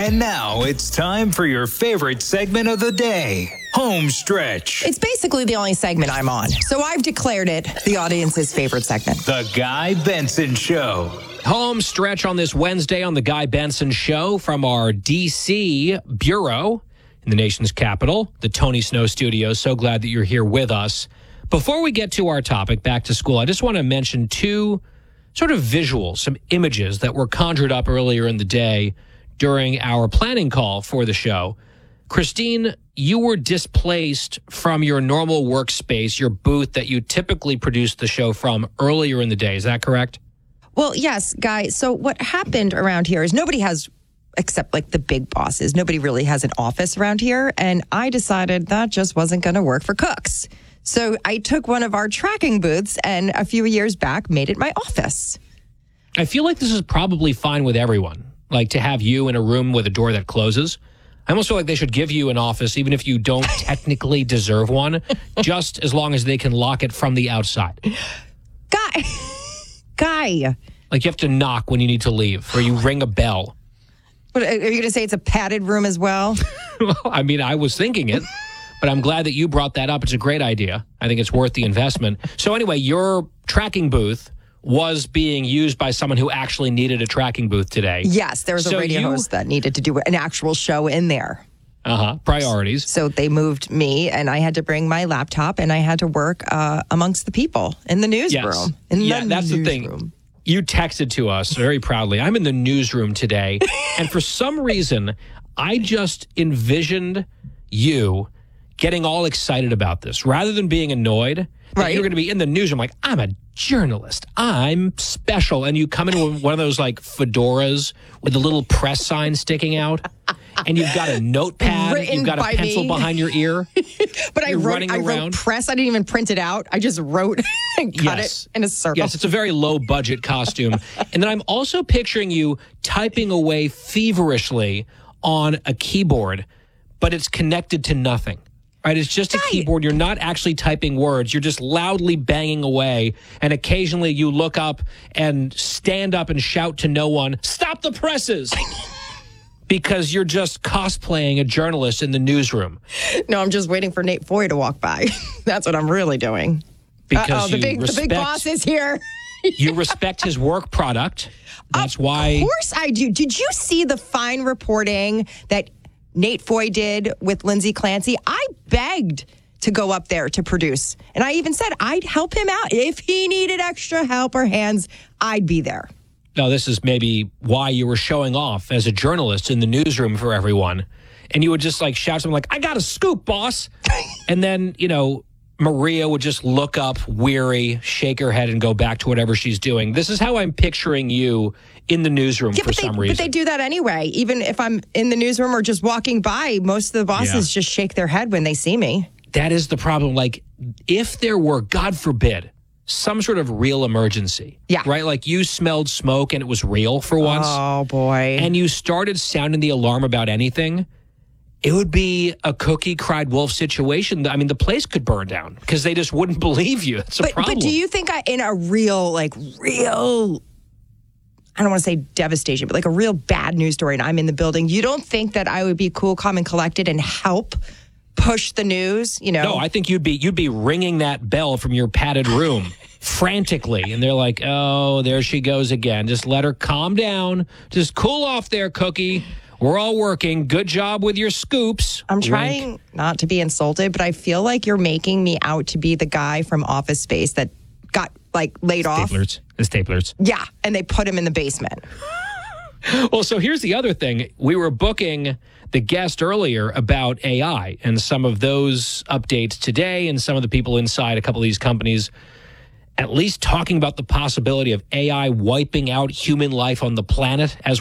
And now it's time for your favorite segment of the day, Home Stretch. It's basically the only segment I'm on, so I've declared it the audience's favorite segment. The Guy Benson Show. Home Stretch on this Wednesday on The Guy Benson Show from our D.C. bureau in the nation's capital, the Tony Snow Studios. So glad that you're here with us. Before we get to our topic, back to school, I just want to mention two sort of visuals, some images that were conjured up earlier in the day during our planning call for the show. Christine, you were displaced from your normal workspace, your booth that you typically produce the show from earlier in the day. Is that correct? Well, yes, Guy. So what happened around here is nobody has, except like the big bosses, nobody really has an office around here. And I decided that just wasn't going to work for cooks. So I took one of our tracking booths and a few years back made it my office. I feel like this is probably fine with everyone, like to have you in a room with a door that closes. I almost feel like they should give you an office, even if you don't technically deserve one, just as long as they can lock it from the outside. Guy. Like you have to knock when you need to leave, or you ring a bell. But are you going to say it's a padded room as well? Well, I mean, I was thinking it, but I'm glad that you brought that up. It's a great idea. I think it's worth the investment. So anyway, your tracking booth was being used by someone who actually needed a tracking booth today. Yes, there was a radio host that needed to do an actual show in there. Priorities. So they moved me, and I had to bring my laptop, and I had to work amongst the people in the newsroom. Yes. That's the thing. You texted to us very proudly, I'm in the newsroom today. And for some reason, I just envisioned you getting all excited about this rather than being annoyed that you're going to be in the newsroom. Like, I'm a journalist. I'm special. And you come in with one of those like fedoras with the little press sign sticking out. And you've got a notepad. You've got a pencil behind your ear. But I wrote press. I didn't even print it out. I just wrote and cut it in a circle. Yes, it's a very low budget costume. And then I'm also picturing you typing away feverishly on a keyboard, but it's connected to nothing. Right, it's just a keyboard. You're not actually typing words. You're just loudly banging away. And occasionally you look up and stand up and shout to no one, "Stop the presses!" Because you're just cosplaying a journalist in the newsroom. No, I'm just waiting for Nate Foy to walk by. That's what I'm really doing. Because the big boss is here. You respect his work product. That's why. Of course I do. Did you see the fine reporting that Nate Foy did with Lindsay Clancy? I begged to go up there to produce. And I even said I'd help him out. If he needed extra help or hands, I'd be there. No, this is maybe why you were showing off as a journalist in the newsroom for everyone. And you would just like shout something like, "I got a scoop, boss." And then, Maria would just look up weary, shake her head and go back to whatever she's doing. This is how I'm picturing you in the newsroom for some reason. But they do that anyway. Even if I'm in the newsroom or just walking by, most of the bosses just shake their head when they see me. That is the problem. Like, if there were, God forbid, some sort of real emergency. Yeah. Right? Like you smelled smoke and it was real for once. Oh, boy. And you started sounding the alarm about anything. It would be a cookie cried wolf situation. I mean, the place could burn down because they just wouldn't believe you. It's a problem. But do you think in a real, I don't want to say devastation, but like a real bad news story and I'm in the building, you don't think that I would be cool, calm, and collected and help push the news, No, I think you'd be ringing that bell from your padded room frantically. And they're like, "Oh, there she goes again. Just let her calm down. Just cool off there, Cookie. We're all working. Good job with your scoops." I'm trying not to be insulted, but I feel like you're making me out to be the guy from Office Space that got laid off. The staplers. Yeah, and they put him in the basement. Well, so here's the other thing. We were booking the guest earlier about AI and some of those updates today and some of the people inside a couple of these companies at least talking about the possibility of AI wiping out human life on the planet as